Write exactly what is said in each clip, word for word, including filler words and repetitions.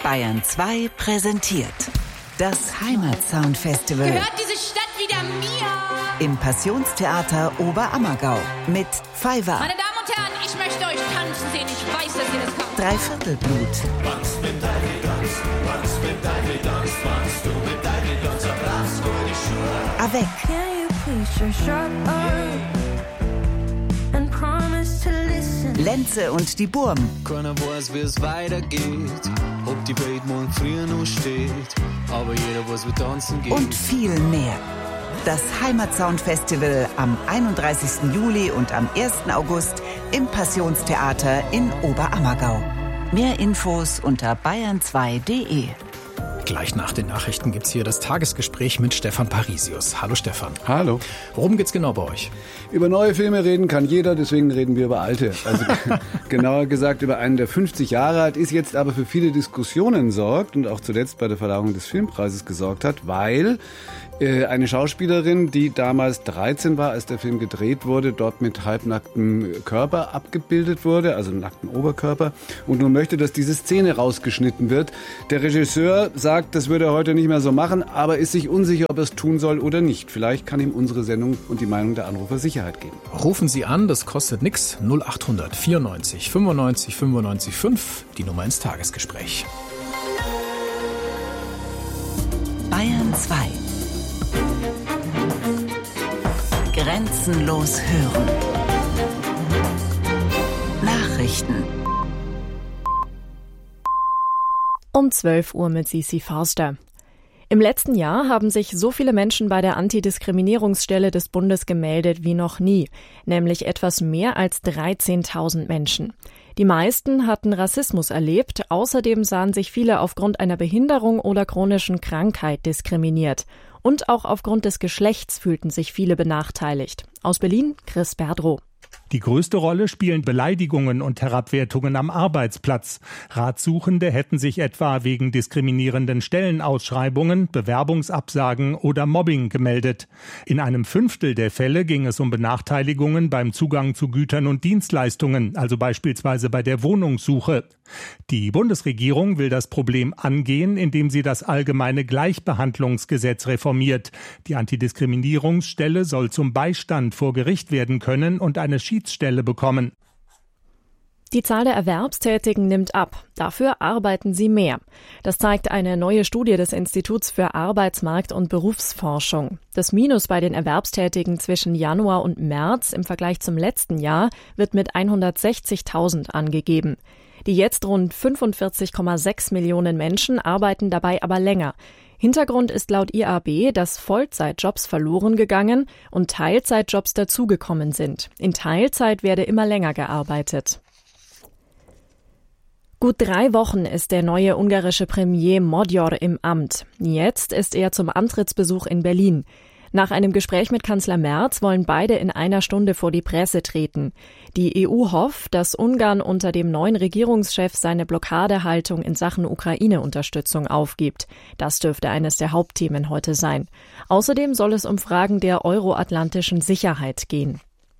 Bayern zwei präsentiert das Heimatsound-Festival. Gehört diese Stadt wieder mir? Im Passionstheater Oberammergau mit Fiverr. Meine Damen und Herren, ich möchte euch tanzen sehen. Ich weiß, dass ihr das könnt. Dreiviertelblut. Was mit deinem Glanz, was mit deinem Glanz, was du mit deinem Glanz, verblasst du die Schuhe. Avec. Can you please just shut up and promise to listen? Lenze und die Burm. Keiner weiß, wie es weitergeht, ob die Welt morgen früh noch steht, aber jeder weiß, wie tanzen geht. Und viel mehr. Das Heimatsound-Festival am einunddreißigsten Juli und am ersten August im Passionstheater in Oberammergau. Mehr Infos unter bayern zwei punkt de. Gleich nach den Nachrichten gibt's hier das Tagesgespräch mit Stefan Parisius. Hallo Stefan. Hallo. Worum geht's genau bei euch? Über neue Filme reden kann jeder, deswegen reden wir über alte. Also genauer gesagt über einen, der fünfzig Jahre alt ist, jetzt aber für viele Diskussionen sorgt und auch zuletzt bei der Verleihung des Filmpreises gesorgt hat, weil äh, eine Schauspielerin, die damals dreizehn war, als der Film gedreht wurde, dort mit halbnacktem Körper abgebildet wurde, also nacktem Oberkörper, und nun möchte, dass diese Szene rausgeschnitten wird. Der Regisseur sagt, das würde er heute nicht mehr so machen, aber ist sich unsicher, ob er es tun soll oder nicht. Vielleicht kann ihm unsere Sendung und die Meinung der Anrufer Sicherheit geben. Rufen Sie an, das kostet nix. null acht hundert vierundneunzig fünfundneunzig fünfundneunzig fünf, die Nummer ins Tagesgespräch. Bayern zwei. Grenzenlos hören. Nachrichten. Um zwölf Uhr mit Sisi Forster. Im letzten Jahr haben sich so viele Menschen bei der Antidiskriminierungsstelle des Bundes gemeldet wie noch nie, nämlich etwas mehr als dreizehntausend Menschen. Die meisten hatten Rassismus erlebt, außerdem sahen sich viele aufgrund einer Behinderung oder chronischen Krankheit diskriminiert. Und auch aufgrund des Geschlechts fühlten sich viele benachteiligt. Aus Berlin, Chris Berdrow. Die größte Rolle spielen Beleidigungen und Herabwertungen am Arbeitsplatz. Ratsuchende hätten sich etwa wegen diskriminierenden Stellenausschreibungen, Bewerbungsabsagen oder Mobbing gemeldet. In einem Fünftel der Fälle ging es um Benachteiligungen beim Zugang zu Gütern und Dienstleistungen, also beispielsweise bei der Wohnungssuche. Die Bundesregierung will das Problem angehen, indem sie das allgemeine Gleichbehandlungsgesetz reformiert. Die Antidiskriminierungsstelle soll zum Beistand vor Gericht werden können und eine Schiedsstelle bekommen. Die Zahl der Erwerbstätigen nimmt ab. Dafür arbeiten sie mehr. Das zeigt eine neue Studie des Instituts für Arbeitsmarkt- und Berufsforschung. Das Minus bei den Erwerbstätigen zwischen Januar und März im Vergleich zum letzten Jahr wird mit hundertsechzigtausend angegeben. Die jetzt rund fünfundvierzig Komma sechs Millionen Menschen arbeiten dabei aber länger. Hintergrund ist laut I A B, dass Vollzeitjobs verloren gegangen und Teilzeitjobs dazugekommen sind. In Teilzeit werde immer länger gearbeitet. Gut drei Wochen ist der neue ungarische Premier Magyar im Amt. Jetzt ist er zum Antrittsbesuch in Berlin. Nach einem Gespräch mit Kanzler Merz wollen beide in einer Stunde vor die Presse treten. Die E U hofft, dass Ungarn unter dem neuen Regierungschef seine Blockadehaltung in Sachen Ukraine-Unterstützung aufgibt. Das dürfte eines der Hauptthemen heute sein. Außerdem soll es um Fragen der euroatlantischen Sicherheit gehen.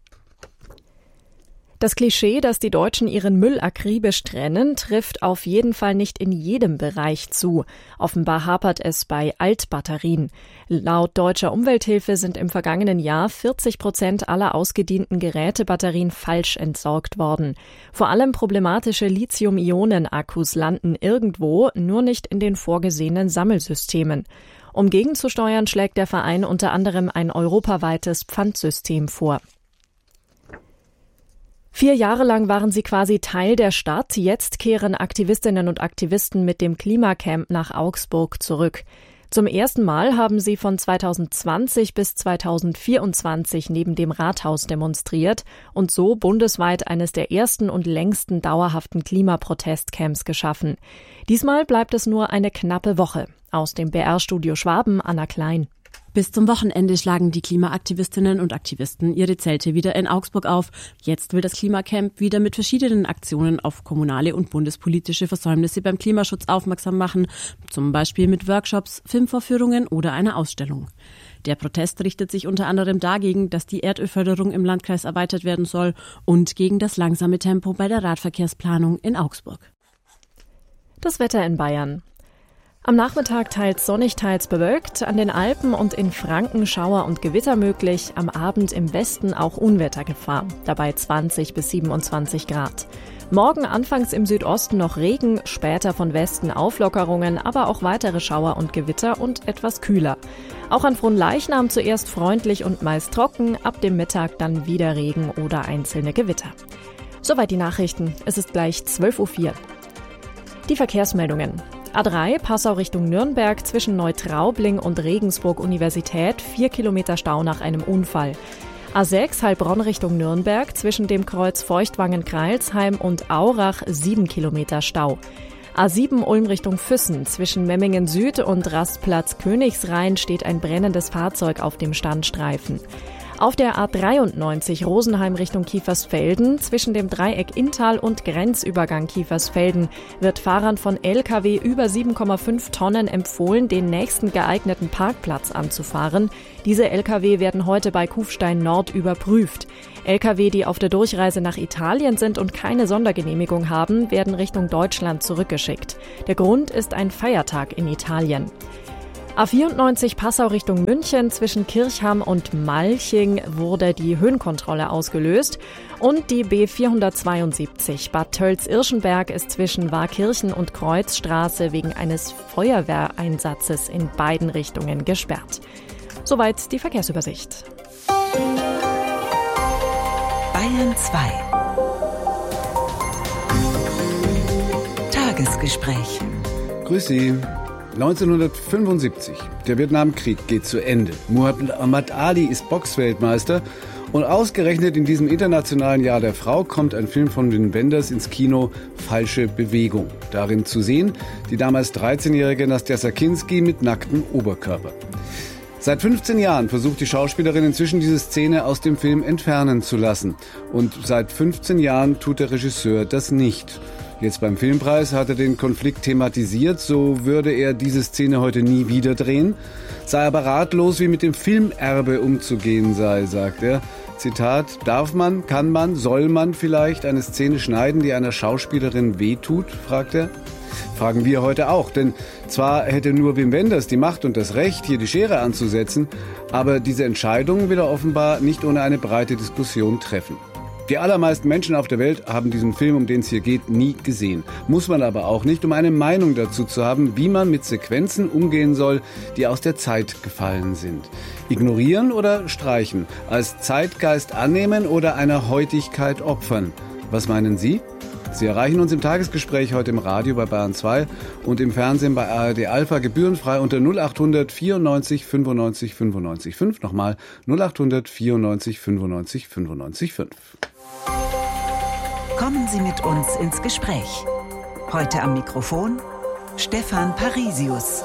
Das Klischee, dass die Deutschen ihren Müll akribisch trennen, trifft auf jeden Fall nicht in jedem Bereich zu. Offenbar hapert es bei Altbatterien. Laut Deutscher Umwelthilfe sind im vergangenen Jahr vierzig Prozent aller ausgedienten Gerätebatterien falsch entsorgt worden. Vor allem problematische Lithium-Ionen-Akkus landen irgendwo, nur nicht in den vorgesehenen Sammelsystemen. Um gegenzusteuern, schlägt der Verein unter anderem ein europaweites Pfandsystem vor. Vier Jahre lang waren sie quasi Teil der Stadt. Jetzt kehren Aktivistinnen und Aktivisten mit dem Klimacamp nach Augsburg zurück. Zum ersten Mal haben sie von zweitausendzwanzig bis zweitausendvierundzwanzig neben dem Rathaus demonstriert und so bundesweit eines der ersten und längsten dauerhaften Klimaprotestcamps geschaffen. Diesmal bleibt es nur eine knappe Woche. Aus dem B R-Studio Schwaben, Anna Klein. Bis zum Wochenende schlagen die Klimaaktivistinnen und Aktivisten ihre Zelte wieder in Augsburg auf. Jetzt will das Klimacamp wieder mit verschiedenen Aktionen auf kommunale und bundespolitische Versäumnisse beim Klimaschutz aufmerksam machen, zum Beispiel mit Workshops, Filmvorführungen oder einer Ausstellung. Der Protest richtet sich unter anderem dagegen, dass die Erdölförderung im Landkreis erweitert werden soll und gegen das langsame Tempo bei der Radverkehrsplanung in Augsburg. Das Wetter in Bayern. Am Nachmittag teils sonnig, teils bewölkt, an den Alpen und in Franken Schauer und Gewitter möglich, am Abend im Westen auch Unwettergefahr, dabei zwanzig bis siebenundzwanzig Grad. Morgen anfangs im Südosten noch Regen, später von Westen Auflockerungen, aber auch weitere Schauer und Gewitter und etwas kühler. Auch an Fronleichnam zuerst freundlich und meist trocken, ab dem Mittag dann wieder Regen oder einzelne Gewitter. Soweit die Nachrichten, es ist gleich zwölf Uhr vier. Die Verkehrsmeldungen. A drei, Passau Richtung Nürnberg, zwischen Neutraubling und Regensburg Universität, vier Kilometer Stau nach einem Unfall. A sechs, Heilbronn Richtung Nürnberg, zwischen dem Kreuz Feuchtwangen-Kreilsheim und Aurach, sieben Kilometer Stau. A sieben, Ulm Richtung Füssen, zwischen Memmingen Süd und Rastplatz Königsrhein steht ein brennendes Fahrzeug auf dem Standstreifen. Auf der A dreiundneunzig Rosenheim Richtung Kiefersfelden, zwischen dem Dreieck Inntal und Grenzübergang Kiefersfelden, wird Fahrern von L K W über sieben Komma fünf Tonnen empfohlen, den nächsten geeigneten Parkplatz anzufahren. Diese L K W werden heute bei Kufstein Nord überprüft. L K W, die auf der Durchreise nach Italien sind und keine Sondergenehmigung haben, werden Richtung Deutschland zurückgeschickt. Der Grund ist ein Feiertag in Italien. A vierundneunzig Passau Richtung München, zwischen Kirchham und Malching wurde die Höhenkontrolle ausgelöst. Und die B vierhundertzweiundsiebzig Bad Tölz-Irschenberg ist zwischen Waakirchen und Kreuzstraße wegen eines Feuerwehreinsatzes in beiden Richtungen gesperrt. Soweit die Verkehrsübersicht. Bayern zwei. Tagesgespräch. Grüß Sie. neunzehnhundertfünfundsiebzig. Der Vietnamkrieg geht zu Ende. Muhammad Ali ist Boxweltmeister. Und ausgerechnet in diesem internationalen Jahr der Frau kommt ein Film von Wim Wenders ins Kino, Falsche Bewegung. Darin zu sehen, die damals dreizehnjährige Nastja Kinski mit nacktem Oberkörper. Seit fünfzehn Jahren versucht die Schauspielerin inzwischen, diese Szene aus dem Film entfernen zu lassen. Und seit fünfzehn Jahren tut der Regisseur das nicht. Jetzt beim Filmpreis hat er den Konflikt thematisiert, so würde er diese Szene heute nie wieder drehen, sei aber ratlos, wie mit dem Filmerbe umzugehen sei, sagt er. Zitat, darf man, kann man, soll man vielleicht eine Szene schneiden, die einer Schauspielerin wehtut, fragt er. Fragen wir heute auch, denn zwar hätte nur Wim Wenders die Macht und das Recht, hier die Schere anzusetzen, aber diese Entscheidung will er offenbar nicht ohne eine breite Diskussion treffen. Die allermeisten Menschen auf der Welt haben diesen Film, um den es hier geht, nie gesehen. Muss man aber auch nicht, um eine Meinung dazu zu haben, wie man mit Sequenzen umgehen soll, die aus der Zeit gefallen sind. Ignorieren oder streichen? Als Zeitgeist annehmen oder einer Heutigkeit opfern? Was meinen Sie? Sie erreichen uns im Tagesgespräch heute im Radio bei Bayern zwei und im Fernsehen bei A R D Alpha gebührenfrei unter null achthundert vierundneunzig fünfundneunzig fünfundneunzig fünf. Nochmal null achthundert vierundneunzig fünfundneunzig fünfundneunzig fünf. Kommen Sie mit uns ins Gespräch. Heute am Mikrofon Stefan Parisius.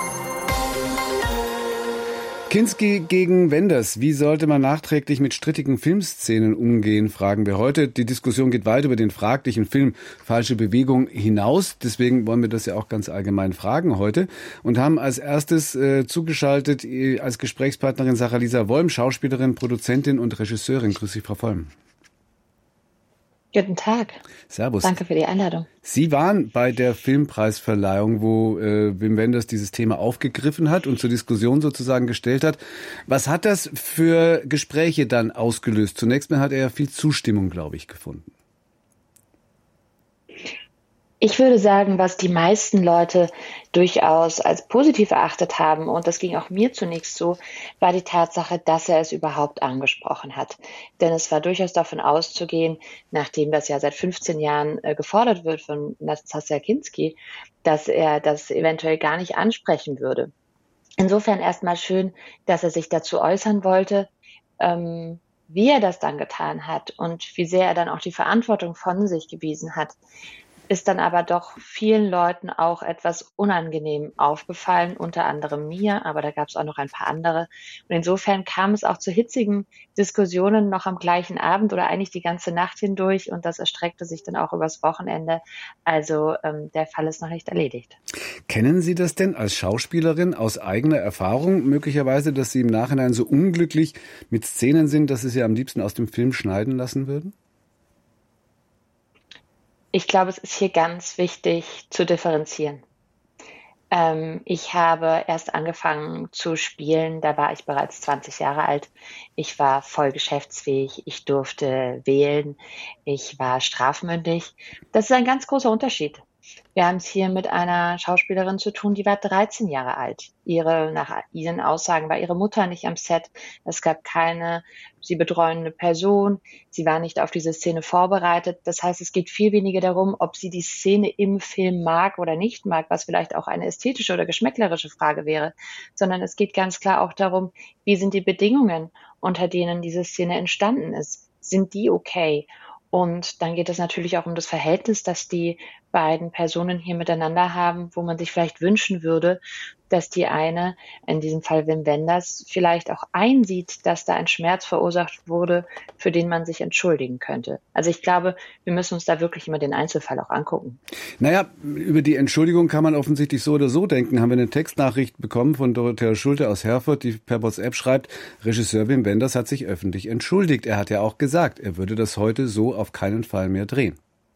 Kinski gegen Wenders. Wie sollte man nachträglich mit strittigen Filmszenen umgehen, fragen wir heute. Die Diskussion geht weit über den fraglichen Film Falsche Bewegung hinaus. Deswegen wollen wir das ja auch ganz allgemein fragen heute. Und haben als erstes äh, zugeschaltet äh, als Gesprächspartnerin Sarah Lisa Wollm, Schauspielerin, Produzentin und Regisseurin. Grüß Sie, Frau Wollm. Guten Tag. Servus. Danke für die Einladung. Sie waren bei der Filmpreisverleihung, wo äh, Wim Wenders dieses Thema aufgegriffen hat und zur Diskussion sozusagen gestellt hat. Was hat das für Gespräche dann ausgelöst? Zunächst mal hat er ja viel Zustimmung, glaube ich, gefunden. Ich würde sagen, was die meisten Leute durchaus als positiv erachtet haben, und das ging auch mir zunächst so, war die Tatsache, dass er es überhaupt angesprochen hat. Denn es war durchaus davon auszugehen, nachdem das ja seit fünfzehn Jahren äh, gefordert wird von Nastja Kinski, dass er das eventuell gar nicht ansprechen würde. Insofern erstmal schön, dass er sich dazu äußern wollte, ähm, wie er das dann getan hat und wie sehr er dann auch die Verantwortung von sich gewiesen hat. Ist dann aber doch vielen Leuten auch etwas unangenehm aufgefallen, unter anderem mir, aber da gab es auch noch ein paar andere. Und insofern kam es auch zu hitzigen Diskussionen noch am gleichen Abend oder eigentlich die ganze Nacht hindurch, und das erstreckte sich dann auch übers Wochenende. Also ähm, der Fall ist noch nicht erledigt. Kennen Sie das denn als Schauspielerin aus eigener Erfahrung möglicherweise, dass Sie im Nachhinein so unglücklich mit Szenen sind, dass Sie sie am liebsten aus dem Film schneiden lassen würden? Ich glaube, es ist hier ganz wichtig zu differenzieren. Ähm, ich habe erst angefangen zu spielen, da war ich bereits zwanzig Jahre alt. Ich war voll geschäftsfähig, ich durfte wählen, ich war strafmündig. Das ist ein ganz großer Unterschied. Wir haben es hier mit einer Schauspielerin zu tun, die war dreizehn Jahre alt. Ihre, nach ihren Aussagen war ihre Mutter nicht am Set. Es gab keine sie betreuende Person. Sie war nicht auf diese Szene vorbereitet. Das heißt, es geht viel weniger darum, ob sie die Szene im Film mag oder nicht mag, was vielleicht auch eine ästhetische oder geschmäcklerische Frage wäre, sondern es geht ganz klar auch darum, wie sind die Bedingungen, unter denen diese Szene entstanden ist. Sind die okay? Und dann geht es natürlich auch um das Verhältnis, das die beiden Personen hier miteinander haben, wo man sich vielleicht wünschen würde, dass die eine, in diesem Fall Wim Wenders, vielleicht auch einsieht, dass da ein Schmerz verursacht wurde, für den man sich entschuldigen könnte. Also ich glaube, wir müssen uns da wirklich immer den Einzelfall auch angucken. Naja, über die Entschuldigung kann man offensichtlich so oder so denken. Haben wir eine Textnachricht bekommen von Dorothea Schulte aus Herford, die per WhatsApp schreibt, Regisseur Wim Wenders hat sich öffentlich entschuldigt. Er hat ja auch gesagt, er würde das heute so auf keinen Fall mehr drehen.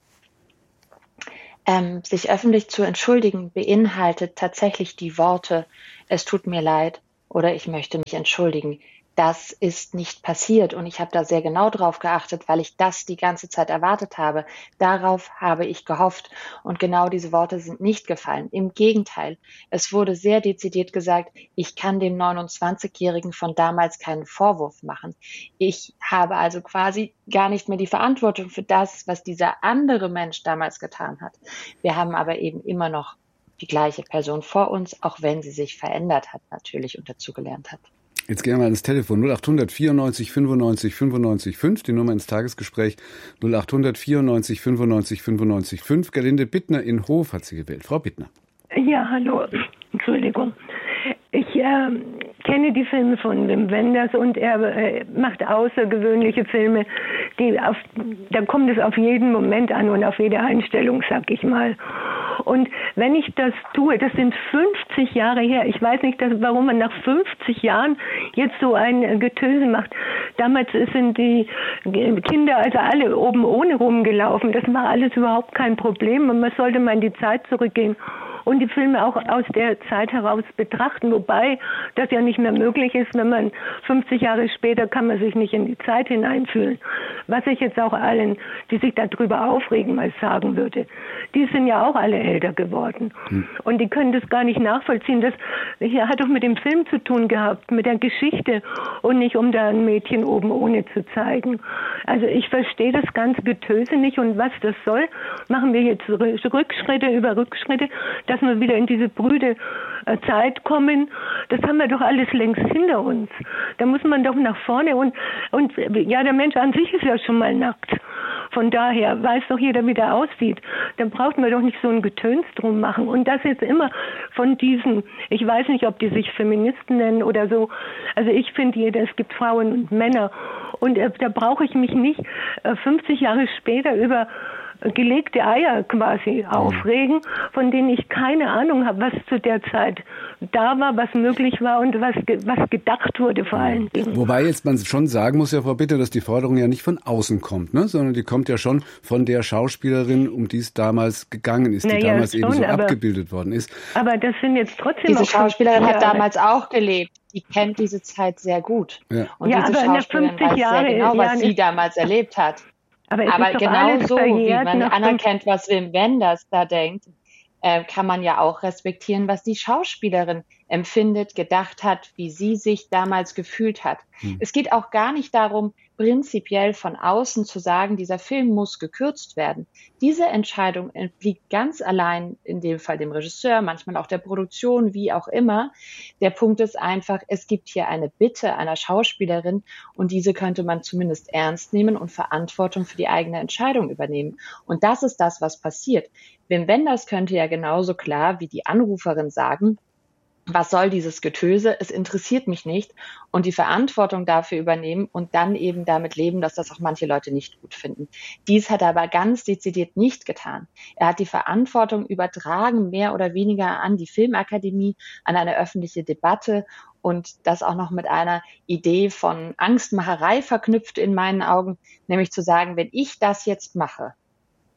Ähm, sich öffentlich zu entschuldigen beinhaltet tatsächlich die Worte, es tut mir leid oder ich möchte mich entschuldigen. Das ist nicht passiert und ich habe da sehr genau drauf geachtet, weil ich das die ganze Zeit erwartet habe. Darauf habe ich gehofft und genau diese Worte sind nicht gefallen. Im Gegenteil, es wurde sehr dezidiert gesagt, ich kann dem neunundzwanzigjährigen von damals keinen Vorwurf machen. Ich habe also quasi gar nicht mehr die Verantwortung für das, was dieser andere Mensch damals getan hat. Wir haben aber eben immer noch die gleiche Person vor uns, auch wenn sie sich verändert hat natürlich und dazugelernt hat. Jetzt gehen wir mal ans Telefon null achthundert vierundneunzig fünfundneunzig fünfundneunzig fünf, die Nummer ins Tagesgespräch null achthundert vierundneunzig fünfundneunzig fünfundneunzig fünf. Gerlinde Bittner in Hof hat sie gewählt. Frau Bittner. Ja, hallo. Entschuldigung. Ich äh, kenne die Filme von Wim Wenders und er äh, macht außergewöhnliche Filme, die auf, da kommt es auf jeden Moment an und auf jede Einstellung, sag ich mal. Und wenn ich das tue, das sind fünfzig Jahre her, ich weiß nicht, dass, warum man nach fünfzig Jahren jetzt so ein Getöse macht. Damals sind die Kinder also alle oben ohne rumgelaufen, das war alles überhaupt kein Problem und man sollte mal in die Zeit zurückgehen und die Filme auch aus der Zeit heraus betrachten, wobei das ja nicht mehr möglich ist, wenn man fünfzig Jahre später kann man sich nicht in die Zeit hineinfühlen. Was ich jetzt auch allen, die sich darüber aufregen, mal sagen würde, die sind ja auch alle älter geworden hm. und die können das gar nicht nachvollziehen. Das hier hat doch mit dem Film zu tun gehabt, mit der Geschichte und nicht um da ein Mädchen oben ohne zu zeigen. Also ich verstehe das ganze Getöse nicht und was das soll, machen wir jetzt Rückschritte über Rückschritte, dass wir wieder in diese brüde Zeit kommen, das haben wir doch alles längst hinter uns. Da muss man doch nach vorne und, und ja, der Mensch an sich ist ja schon mal nackt. Von daher weiß doch jeder, wie der aussieht. Dann braucht man doch nicht so ein Getöns drum machen. Und das jetzt immer von diesen, ich weiß nicht, ob die sich Feministen nennen oder so. Also ich finde jeder, es gibt Frauen und Männer. Und äh, da brauche ich mich nicht äh, fünfzig Jahre später über gelegte Eier quasi aufregen, von denen ich keine Ahnung habe, was zu der Zeit da war, was möglich war und was was gedacht wurde vor allen Dingen. Wobei jetzt man schon sagen muss, ja, Frau Bitter, dass die Forderung ja nicht von außen kommt, ne, sondern die kommt ja schon von der Schauspielerin, um die es damals gegangen ist, die naja, damals schon, eben so aber, abgebildet worden ist. Aber das sind jetzt trotzdem Diese Schauspielerin hat damals auch gelebt. Die kennt diese Zeit sehr gut. Ja. Und ja, diese aber Schauspielerin weiß Jahre, sehr genau, was Jahren sie damals erlebt hat. Aber, Aber genau so, wie man anerkennt, was Wim Wenders da denkt, äh, kann man ja auch respektieren, was die Schauspielerin empfindet, gedacht hat, wie sie sich damals gefühlt hat. Hm. Es geht auch gar nicht darum, prinzipiell von außen zu sagen, dieser Film muss gekürzt werden. Diese Entscheidung obliegt ganz allein, in dem Fall dem Regisseur, manchmal auch der Produktion, wie auch immer. Der Punkt ist einfach, es gibt hier eine Bitte einer Schauspielerin und diese könnte man zumindest ernst nehmen und Verantwortung für die eigene Entscheidung übernehmen. Und das ist das, was passiert. Wim Wenders könnte ja genauso klar wie die Anruferin sagen, was soll dieses Getöse? Es interessiert mich nicht. Und die Verantwortung dafür übernehmen und dann eben damit leben, dass das auch manche Leute nicht gut finden. Dies hat er aber ganz dezidiert nicht getan. Er hat die Verantwortung übertragen, mehr oder weniger an die Filmakademie, an eine öffentliche Debatte und das auch noch mit einer Idee von Angstmacherei verknüpft in meinen Augen, nämlich zu sagen, wenn ich das jetzt mache,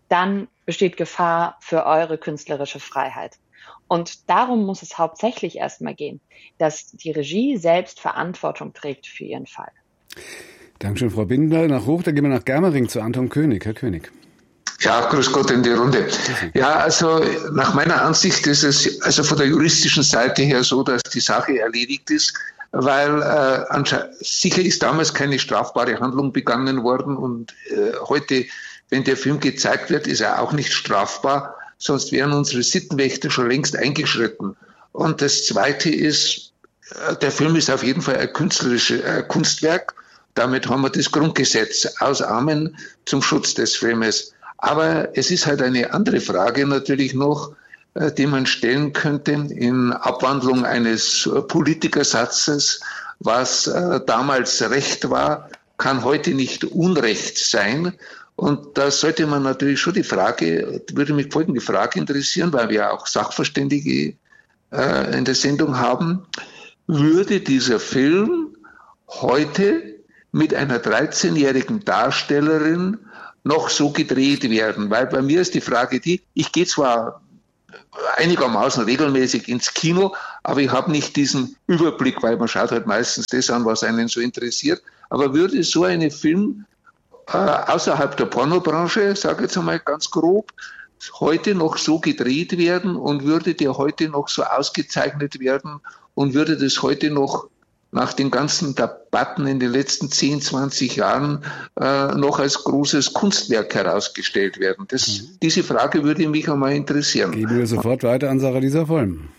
dann besteht Gefahr für eure künstlerische Freiheit. Und darum muss es hauptsächlich erstmal gehen, dass die Regie selbst Verantwortung trägt für ihren Fall. Dankeschön, Frau Binder. Nach Hoch, da gehen wir nach Germering zu Anton König. Herr König. Ja, grüß Gott in die Runde. Ja, also nach meiner Ansicht ist es also von der juristischen Seite her so, dass die Sache erledigt ist, weil äh, sicher ist damals keine strafbare Handlung begangen worden und äh, heute, wenn der Film gezeigt wird, ist er auch nicht strafbar, sonst wären unsere Sittenwächter schon längst eingeschritten. Und das Zweite ist, äh, der Film ist auf jeden Fall ein künstlerisches äh, Kunstwerk. Damit haben wir das Grundgesetz aus Amen zum Schutz des Filmes. Aber es ist halt eine andere Frage natürlich noch, äh, die man stellen könnte in Abwandlung eines äh, Politikersatzes, was äh, damals Recht war, kann heute nicht Unrecht sein. Und da sollte man natürlich schon die Frage, würde mich folgende Frage interessieren, weil wir auch Sachverständige äh, in der Sendung haben, würde dieser Film heute mit einer dreizehnjährigen Darstellerin noch so gedreht werden? Weil bei mir ist die Frage die, ich gehe zwar einigermaßen regelmäßig ins Kino, aber ich habe nicht diesen Überblick, weil man schaut halt meistens das an, was einen so interessiert. Aber würde so eine Film äh, außerhalb der Pornobranche, sage ich jetzt einmal ganz grob, heute noch so gedreht werden und würde der heute noch so ausgezeichnet werden und würde das heute noch nach den ganzen Debatten in den letzten zehn, zwanzig Jahren äh, noch als großes Kunstwerk herausgestellt werden? Das, mhm. Diese Frage würde mich einmal interessieren. Geben wir sofort weiter an Sarah Lisa Vollm.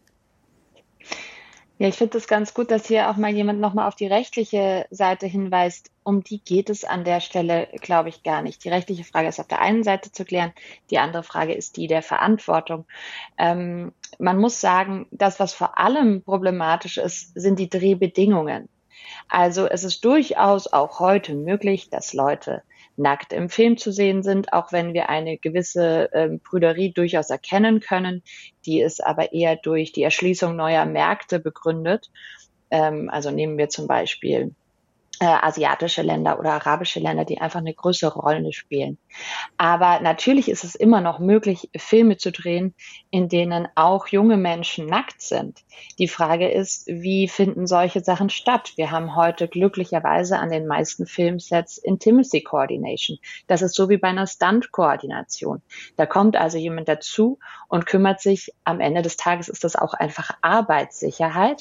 Ja, ich finde es ganz gut, dass hier auch mal jemand nochmal auf die rechtliche Seite hinweist. Um die geht es an der Stelle, glaube ich, gar nicht. Die rechtliche Frage ist auf der einen Seite zu klären. Die andere Frage ist die der Verantwortung. Ähm, man muss sagen, das, was vor allem problematisch ist, sind die Drehbedingungen. Also es ist durchaus auch heute möglich, dass Leute nackt im Film zu sehen sind, auch wenn wir eine gewisse ähm, Prüderie durchaus erkennen können. Die ist aber eher durch die Erschließung neuer Märkte begründet. Ähm, also nehmen wir zum Beispiel äh, asiatische Länder oder arabische Länder, die einfach eine größere Rolle spielen. Aber natürlich ist es immer noch möglich, Filme zu drehen, in denen auch junge Menschen nackt sind. Die Frage ist, wie finden solche Sachen statt? Wir haben heute glücklicherweise an den meisten Filmsets Intimacy Coordination. Das ist so wie bei einer Stunt-Koordination. Da kommt also jemand dazu und kümmert sich, am Ende des Tages ist das auch einfach Arbeitssicherheit,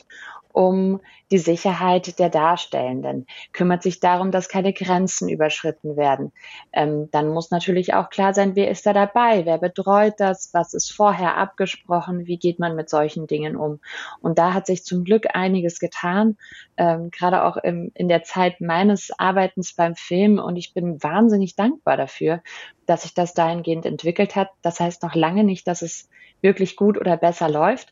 um die Sicherheit der Darstellenden, kümmert sich darum, dass keine Grenzen überschritten werden. Ähm, dann muss natürlich auch klar sein, wer ist da dabei, wer betreut das, was ist vorher abgesprochen, wie geht man mit solchen Dingen um. Und da hat sich zum Glück einiges getan, ähm, gerade auch im, in der Zeit meines Arbeitens beim Film. Und ich bin wahnsinnig dankbar dafür, dass sich das dahingehend entwickelt hat. Das heißt noch lange nicht, dass es wirklich gut oder besser läuft.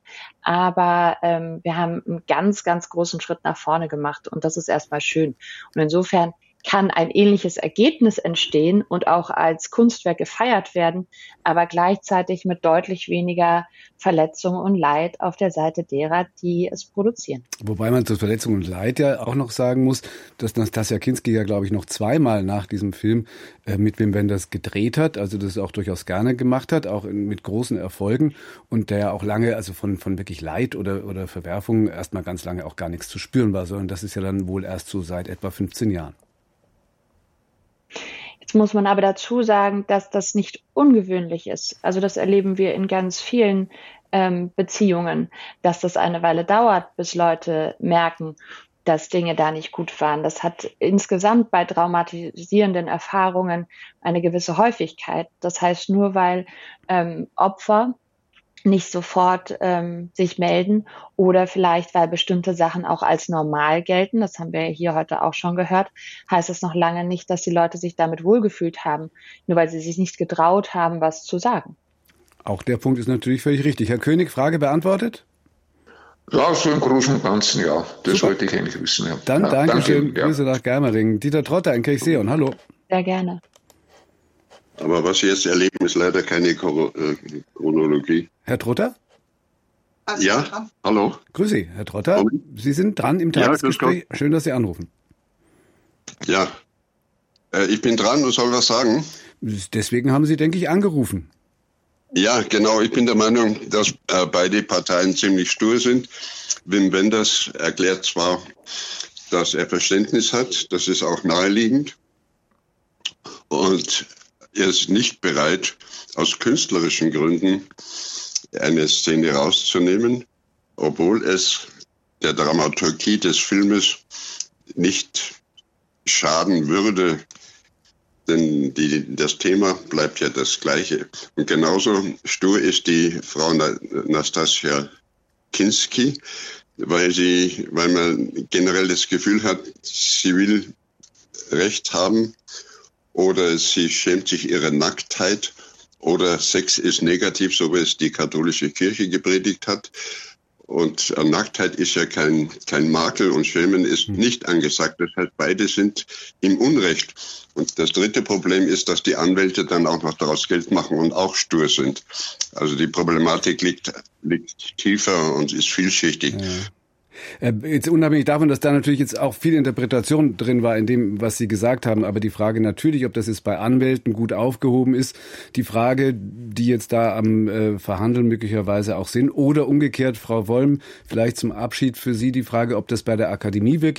Aber ähm, wir haben einen ganz, ganz großen Schritt nach vorne gemacht und das ist erstmal schön. Und insofern kann ein ähnliches Ergebnis entstehen und auch als Kunstwerk gefeiert werden, aber gleichzeitig mit deutlich weniger Verletzung und Leid auf der Seite derer, die es produzieren. Wobei man zur Verletzung und Leid ja auch noch sagen muss, dass Nastassja Kinski ja, glaube ich, noch zweimal nach diesem Film äh, mit Wim Wenders gedreht hat, also das auch durchaus gerne gemacht hat, auch in, mit großen Erfolgen und der ja auch lange, also von, von wirklich Leid oder, oder Verwerfungen erstmal ganz lange auch gar nichts zu spüren war, sondern das ist ja dann wohl erst so seit etwa fünfzehn Jahren. Jetzt muss man aber dazu sagen, dass das nicht ungewöhnlich ist. Also das erleben wir in ganz vielen ähm, Beziehungen, dass das eine Weile dauert, bis Leute merken, dass Dinge da nicht gut waren. Das hat insgesamt bei traumatisierenden Erfahrungen eine gewisse Häufigkeit. Das heißt, nur weil ähm, Opfer nicht sofort ähm, sich melden oder vielleicht, weil bestimmte Sachen auch als normal gelten, das haben wir hier heute auch schon gehört, heißt es noch lange nicht, dass die Leute sich damit wohlgefühlt haben, nur weil sie sich nicht getraut haben, was zu sagen. Auch der Punkt ist natürlich völlig richtig. Herr König, Frage beantwortet? Ja, so im Großen und Ganzen, ja. Das Super. Wollte ich eigentlich wissen. Ja. Dann ja, Dankeschön, danke, ja. Grüße nach Germering. Dieter Trotter in Kirchseeon, hallo. Sehr gerne. Aber was Sie jetzt erleben, ist leider keine Chronologie. Herr Trotter? Ja, hallo. Grüß Sie, Herr Trotter. Hallo. Sie sind dran im Tagesgespräch. Ja, schön, dass Sie anrufen. Ja, äh, ich bin dran und soll was sagen. Deswegen haben Sie, denke ich, angerufen. Ja, genau. Ich bin der Meinung, dass äh, beide Parteien ziemlich stur sind. Wim Wenders erklärt zwar, dass er Verständnis hat, das ist auch naheliegend. Und er ist nicht bereit, aus künstlerischen Gründen eine Szene rauszunehmen, obwohl es der Dramaturgie des Filmes nicht schaden würde, denn die, das Thema bleibt ja das gleiche. Und genauso stur ist die Frau Nastassja Kinski, weil sie, weil man generell das Gefühl hat, sie will Recht haben oder sie schämt sich ihrer Nacktheit oder Sex ist negativ, so wie es die katholische Kirche gepredigt hat. Und Nacktheit ist ja kein, kein Makel und Schämen ist nicht angesagt. Das heißt, beide sind im Unrecht. Und das dritte Problem ist, dass die Anwälte dann auch noch daraus Geld machen und auch stur sind. Also die Problematik liegt, liegt tiefer und ist vielschichtig. Ja. Jetzt unabhängig davon, dass da natürlich jetzt auch viel Interpretation drin war in dem, was Sie gesagt haben, aber die Frage natürlich, ob das jetzt bei Anwälten gut aufgehoben ist, die Frage, die jetzt da am äh, Verhandeln möglicherweise auch sind, oder umgekehrt, Frau Wollm, vielleicht zum Abschied für Sie die Frage, ob das bei der Akademie wirklich